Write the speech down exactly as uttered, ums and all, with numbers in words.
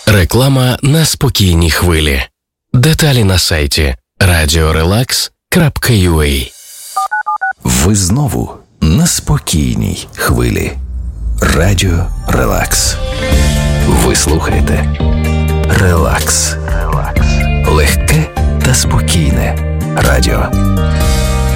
Реклама на спокійній хвилі. Деталі на сайті радіо релакс крапка ю а. Ви знову на спокійній хвилі. Радіо Релакс. Ви слухаєте Релакс. Легке та спокійне радіо.